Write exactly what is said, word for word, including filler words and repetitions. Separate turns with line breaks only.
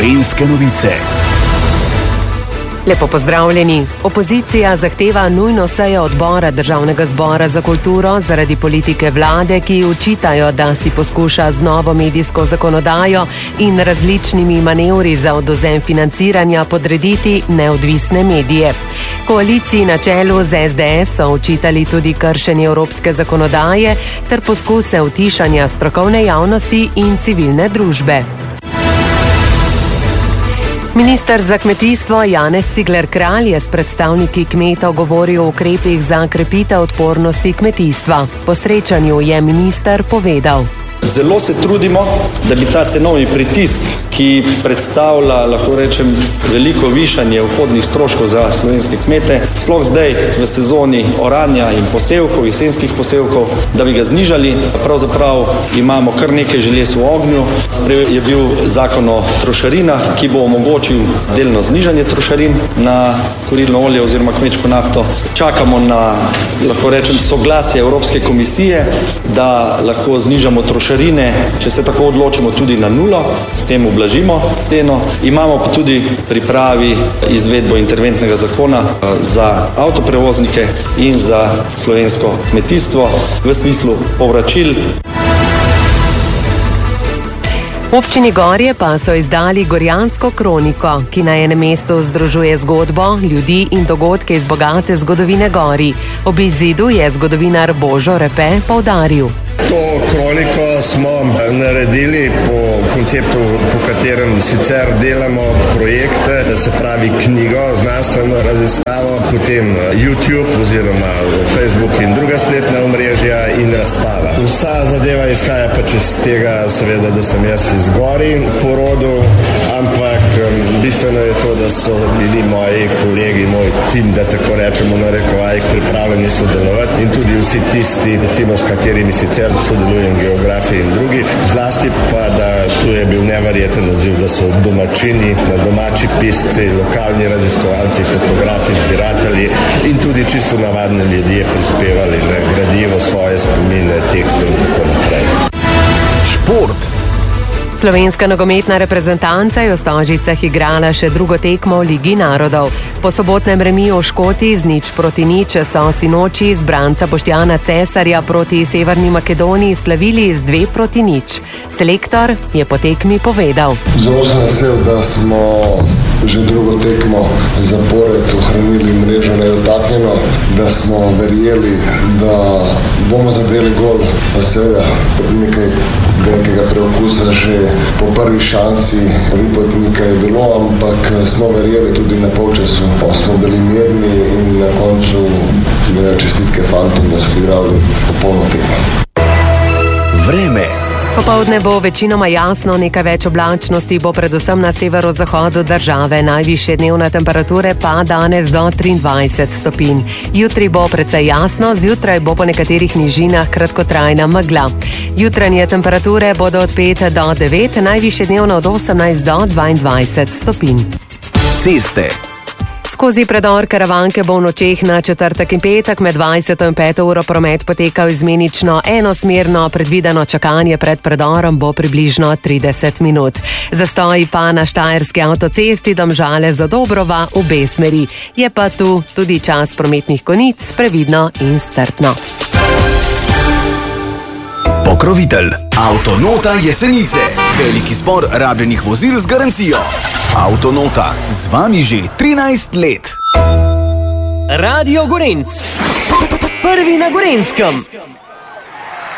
Slovenske novice.
Lepo pozdravljeni. Opozicija zahteva nujno sejo odbora Državnega zbora za kulturo zaradi politike vlade, ki očitajo, da si poskuša z novo medijsko zakonodajo in različnimi manevri za odvzem financiranja podrediti neodvisne medije. Koaliciji na čelu z es de es so očitali tudi kršenje evropske zakonodaje ter poskuse utišanja strokovne javnosti in civilne družbe. Minister za kmetijstvo Janez Cigler Kralj je s predstavniki kmetov govoril o ukrepih za krepitev odpornosti kmetijstva. Po srečanju je minister povedal:
Zelo se trudimo, da bi ta cenovni pritisk, ki predstavlja, lahko rečem, veliko višanje vhodnih stroškov za slovenske kmete, sploh zdaj v sezoni oranja in posevkov, jesenskih posevkov, da bi ga znižali. Pravzaprav imamo kar nekaj želez v ognju. Sprejel je bil zakon o trošarinah, ki bo omogočil delno znižanje trošarin na kurilno olje oziroma kmečko nafto. Čakamo na, lahko rečem, soglasje Evropske komisije, da lahko znižamo trošarine, če se tako odločimo, tudi na nulo, s tem ublažimo ceno. Imamo pa tudi pripravi izvedbo interventnega zakona za avtoprevoznike in za slovensko kmetijstvo v smislu povračil.
V občini Gorje pa so izdali Gorjansko kroniko, ki na enem mestu združuje zgodbo, ljudi in dogodke iz bogate zgodovine Gorij. Ob izidu je zgodovinar Božo Repe poudaril:
To kroniko smo naredili po konceptu, po katerem sicer delamo projekte, da se pravi knjigo, znanstveno raziskavo, potem YouTube oziroma Facebook in druga spletna omrežja in razstava. Vsa zadeva izhaja pač iz tega, seveda, da sem jaz iz Gorij po rodu, ampak bistveno je to, da so bili moji kolegi, moj tim, da tako rečemo na rekovajih, pripravljeni sodelovati in tudi vsi tisti, recimo, s katerimi sicer sodelujem, geografi in drugi. Zlasti pa, da tu je bil neverjeten odziv, da so domačini, domači pisci, lokalni raziskovalci, fotografi, zbiratelji in tudi čisto navadni ljudje prispevali na gradivo, svoje spomine, tekste in tako naprej.
Šport.
Slovenska nogometna reprezentanca je v Stožicah igrala še drugo tekmo v Ligi narodov. Po sobotnem remiju v Škoti z nič proti nič so sinoči izbranca Boštjana Cesarja proti Severni Makedoniji slavili z dve proti nič. Selektor je po tekmi povedal:
Zelo sem vesel, da smo že drugo tekmo zapored ohranili mrežo nedotaknjeno, da smo verjeli, da bomo zadeli gol, pa seveda nekaj nekega preokusa že po prvi šansi Vipotnika je bilo, ampak smo verjeli tudi na polčasu. Smo bili mirni in na koncu grejo čestitke fantom, da so igrali popolno tekmo.
Vreme.
Popoldne bo večinoma jasno, nekaj več oblačnosti bo predvsem na severozahodu države. Najvišje dnevne temperature pa danes do triindvajset stopinj. Jutri bo precej jasno, zjutraj bo po nekaterih nižinah kratkotrajna megla. Jutranje temperature bodo od pet do devet, najvišje dnevno od osemnajst do dvaindvajset stopinj.
Ceste.
Skozi predor Karavanke bo v nočeh na četrtek in petek med dvajseto in peto uro promet potekal izmenično enosmerno, predvideno čakanje pred predorom bo približno trideset minut. Zastoji pa na štajerski avtocesti Domžale za Dobrova v obe smeri. Je pa tu tudi čas prometnih konic, previdno in strpno.
Pokrovitelj Avtonota Jesenice. Veliki zbor rabljenih vozil z garancijo. Avtonota, z vami že trinajst let.
Radio Gorenc. Prvi na Gorenskem.